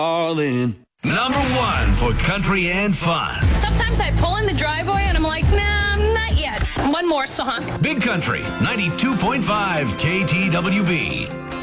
All in. Number one for country and fun. Sometimes I pull in the driveway and I'm like, nah, not yet. One more song. Big Country, 92.5 KTWB.